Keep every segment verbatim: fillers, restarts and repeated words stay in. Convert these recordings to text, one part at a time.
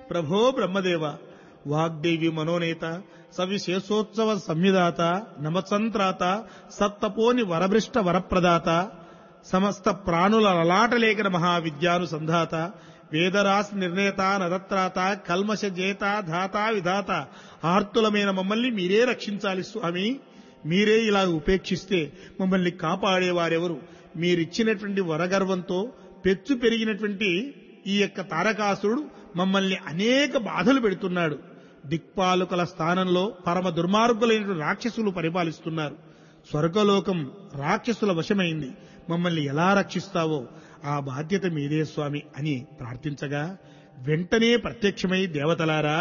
ప్రభో బ్రహ్మదేవ, వాగ్దేవి మనోనేత, సవిశేషోత్సవ సంవిధాత, నమసంత్రాత, సత్తపోని వరభృష్ట వరప్రదాత, సమస్త ప్రాణుల లలాటలేఖన మహావిద్యానుసంధాత, వేదరాశి నిర్ణేత, నరత్రాత, కల్మష జేత, ధాత విధాత, ఆర్తులమైన మమ్మల్ని మీరే రక్షించాలి స్వామి. మీరే ఇలా ఉపేక్షిస్తే మమ్మల్ని కాపాడేవారెవరు? మీరిచ్చినటువంటి వరగర్వంతో పెచ్చు పెరిగినటువంటి ఈ యొక్క తారకాసురుడు మమ్మల్ని అనేక బాధలు పెడుతున్నాడు. దిక్పాలుకల స్థానంలో పరమ దుర్మార్గులైన రాక్షసులు పరిపాలిస్తున్నారు. స్వర్గలోకం రాక్షసుల వశమైంది. మమ్మల్ని ఎలా రక్షిస్తావో ఆ బాధ్యత మీరే స్వామి అని ప్రార్థించగా వెంటనే ప్రత్యక్షమై, దేవతలారా,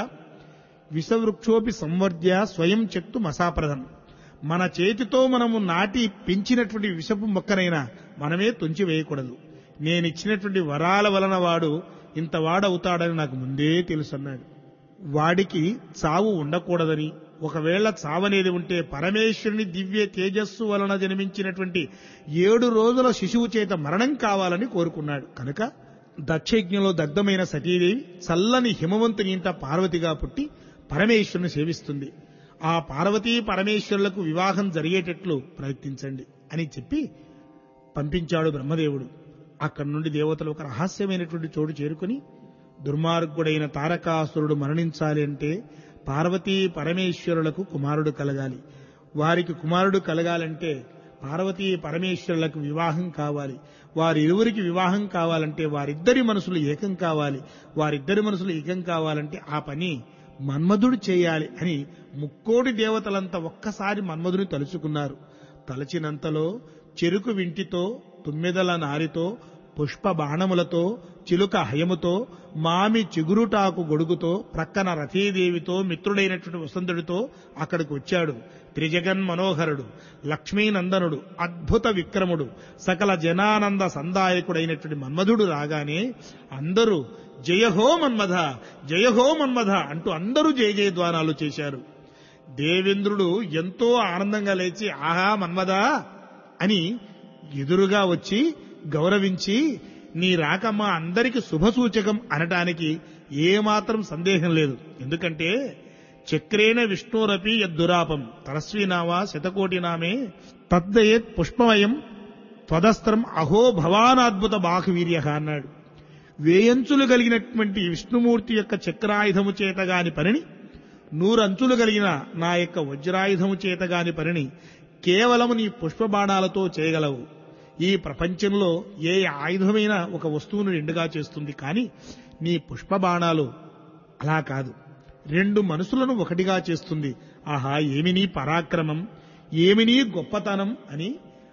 విషవృక్షోపి సంవర్ధ్య స్వయం చెత్తు మసాప్రదం. మన చేతితో మనము నాటి పెంచినటువంటి విషపు మొక్కనైనా మనమే తుంచి వేయకూడదు. నేనిచ్చినటువంటి వరాల వలన వాడు ఇంత వాడవుతాడని నాకు ముందే తెలుసన్నాడు. వాడికి చావు ఉండకూడదని, ఒకవేళ చావనేది ఉంటే పరమేశ్వరుని దివ్య తేజస్సు వలన జన్మించినటువంటి ఏడు రోజుల శిశువు చేత మరణం కావాలని కోరుకున్నాడు. కనుక దక్షయజ్ఞంలో దగ్ధమైన సతీదేవి చల్లని హిమవంతుని ఇంట పార్వతిగా పుట్టి పరమేశ్వరుని సేవిస్తుంది. ఆ పార్వతీ పరమేశ్వరులకు వివాహం జరిగేటట్లు ప్రయత్నించండి అని చెప్పి పంపించాడు బ్రహ్మదేవుడు. అక్కడి నుండి దేవతలు ఒక రహస్యమైనటువంటి చోటు చేరుకుని, దుర్మార్గుడైన తారకాసురుడు మరణించాలి అంటే పార్వతీ పరమేశ్వరులకు కుమారుడు కలగాలి. వారికి కుమారుడు కలగాలంటే పార్వతీ పరమేశ్వరులకు వివాహం కావాలి. వారిరువురికి వివాహం కావాలంటే వారిద్దరి మనసులు ఏకం కావాలి. వారిద్దరి మనసులు ఏకం కావాలంటే ఆ పని మన్మధుడు చేయాలి అని ముక్కోటి దేవతలంతా ఒక్కసారి మన్మధుని తలుచుకున్నారు. తలచినంతలో చెరుకు వింటితో, తుమ్మెదల నారితో, పుష్ప బాణములతో, చిలుక హయముతో, మామి చిగురుటాకు గొడుగుతో, ప్రక్కన రతీదేవితో, మిత్రుడైనటువంటి వసంతుడితో అక్కడికి వచ్చాడు. త్రిజగన్ మనోహరుడు, లక్ష్మీనందనుడు, అద్భుత విక్రముడు, సకల జనానంద సందాయకుడైనటువంటి మన్మధుడు రాగానే అందరూ జయహో మన్మథ, జయహో మన్మథ అంటూ అందరూ జయ జయధ్వానాలు చేశారు. దేవేంద్రుడు ఎంతో ఆనందంగా లేచి, ఆహా మన్మథ అని ఎదురుగా వచ్చి గౌరవించి, నీ రాక మా అందరికి శుభసూచకం అనటానికి ఏమాత్రం సందేహం లేదు. ఎందుకంటే చక్రేణ విష్ణోరపి యద్దురాపం తరస్వీనావా శతకోటి నామే తద్దయేత్ పుష్పమయం త్వదస్త్రం అహో భవానాద్భుత బాహువీర్య అన్నాడు. వేయంచులు కలిగినటువంటి విష్ణుమూర్తి యొక్క చక్రాయుధము చేతగాని పనిని, నూరంచులు కలిగిన నా యొక్క వజ్రాయుధము చేతగాని పనిని కేవలము నీ పుష్పబాణాలతో చేయగలవు. ఈ ప్రపంచంలో ఏ ఆయుధమైనా ఒక వస్తువును రెండుగా చేస్తుంది, కానీ నీ పుష్పబాణాలు అలా కాదు, రెండు మనసులను ఒకటిగా చేస్తుంది. ఆహా, ఏమి నీ పరాక్రమం, ఏమి నీ గొప్పతనం అని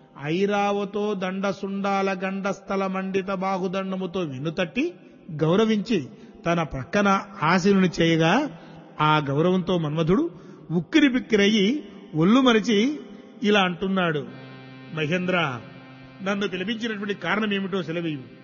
ఐరావతో దండసుండాల గండస్థల మండిత బాహుదండముతో వెన్నుతట్టి గౌరవించి తన ప్రక్కన ఆశీనుని చేయగా, ఆ గౌరవంతో మన్మధుడు ఉక్కిరి బిక్కిరయ్యి ఒళ్ళు మరిచి ఇలా అంటున్నాడు, మహేంద్ర, నన్ను పిలిపించినటువంటి కారణం ఏమిటో సెలవీయు.